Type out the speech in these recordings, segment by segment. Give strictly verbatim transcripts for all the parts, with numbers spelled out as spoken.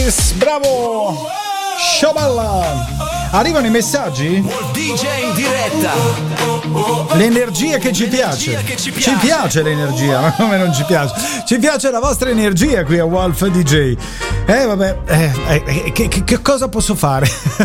Davis, bravo! Shaballa! Arrivano i messaggi? D J in diretta. L'energia che ci piace. Che ci piace. Ci piace l'energia, ma come non ci piace? Ci piace la vostra energia qui a Wolf D J. Eh vabbè, eh, eh, che, che, che cosa posso fare?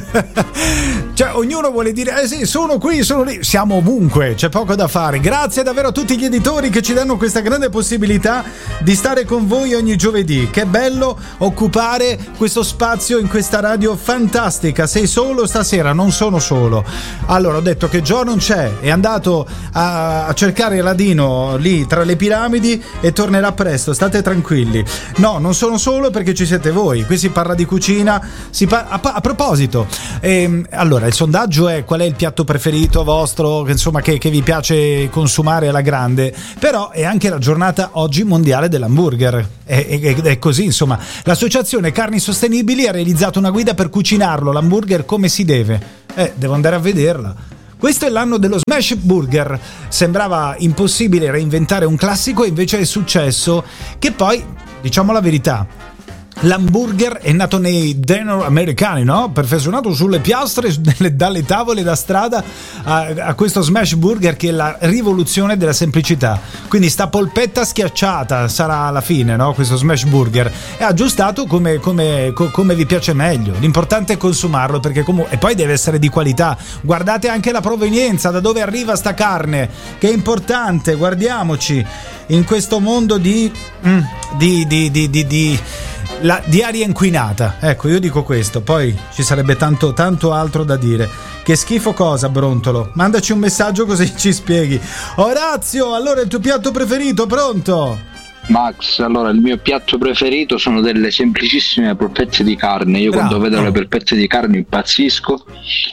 Cioè, ognuno vuole dire, eh sì, sono qui, sono lì. Siamo ovunque, c'è poco da fare. Grazie davvero a tutti gli editori che ci danno questa grande possibilità di stare con voi ogni giovedì. Che bello occupare questo spazio in questa radio fantastica. Sei solo stasera? Non sono solo. Allora, ho detto che Gio non c'è, è andato a, a cercare Ladino lì tra le piramidi e tornerà presto, state tranquilli. No, non sono solo perché ci siete voi. Qui si parla di cucina, si par- a, a proposito, ehm, allora il sondaggio è: qual è il piatto preferito vostro, che, insomma, che, che vi piace consumare alla grande. Però è anche la giornata oggi mondiale dell'hamburger, è, è, è così, insomma. L'associazione Carni Sostenibili ha realizzato una guida per cucinarlo l'hamburger come si deve. Eh, devo andare a vederla. Questo è l'anno dello smash burger. Sembrava impossibile reinventare un classico e invece è successo. Che poi, diciamo la verità, l'hamburger è nato nei diner americani, no? Perfezionato sulle piastre, dalle tavole da strada a, a questo smash burger che è la rivoluzione della semplicità. Quindi sta polpetta schiacciata sarà alla fine, no? Questo smash burger è aggiustato come, come, come vi piace meglio. L'importante è consumarlo, perché comunque, e poi deve essere di qualità. Guardate anche la provenienza, da dove arriva sta carne, che è importante. Guardiamoci in questo mondo di mm, di di di di, di La, di aria inquinata, ecco, io dico questo, poi ci sarebbe tanto tanto altro da dire. Che schifo cosa, Brontolo? Mandaci un messaggio così ci spieghi. Orazio, allora il tuo piatto preferito, pronto? Max, allora il mio piatto preferito sono delle semplicissime polpette di carne. Io Bravo. Quando vedo le polpette di carne impazzisco.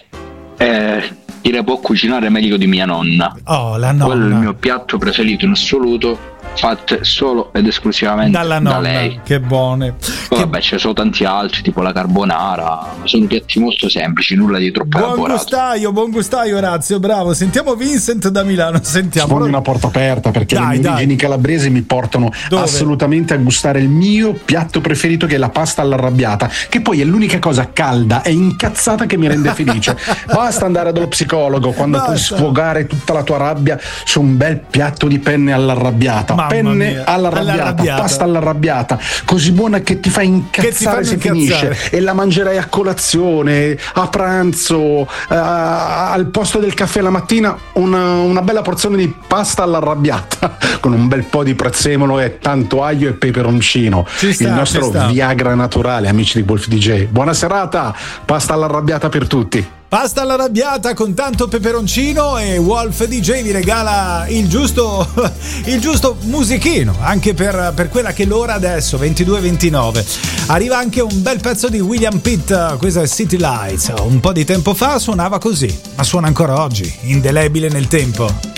Eh, chi le può cucinare meglio di mia nonna. Oh, la nonna. Quello è il mio piatto preferito in assoluto, fatte solo ed esclusivamente Dalla nonna, da lei. che buone. Poi Che... vabbè, ce ne sono tanti altri, tipo la carbonara, ma sono piatti molto semplici, nulla di troppo Buon elaborato. gustaio, buon gustaio Orazio, bravo. Sentiamo Vincent da Milano, sentiamo. Sfondi una porta aperta, perché Dai, le mie dai. origini calabresi mi portano Dove? assolutamente a gustare il mio piatto preferito, che è la pasta all'arrabbiata, che poi è l'unica cosa calda e incazzata che mi rende felice. Basta andare dallo psicologo quando Basta. puoi sfogare tutta la tua rabbia su un bel piatto di penne all'arrabbiata. Mamma Penne mia. all'arrabbiata, All'arrabbiata. pasta all'arrabbiata, così buona che ti fa incazzare Che ti fanno se incazzare. finisce, e la mangerai a colazione, a pranzo, eh, al posto del caffè la mattina, una, una bella porzione di pasta all'arrabbiata con un bel po' di prezzemolo e tanto aglio e peperoncino. Ci sta, il nostro ci sta. Viagra naturale, amici di Wolf D J. Buona serata, pasta all'arrabbiata per tutti. Pasta all'arrabbiata con tanto peperoncino, e Wolf D J vi regala il giusto il giusto musichino anche per, per quella che è l'ora adesso, ventidue e ventinove. Arriva anche un bel pezzo di William Pitt, questa è City Lights. Un po' di tempo fa suonava così, ma suona ancora oggi, indelebile nel tempo.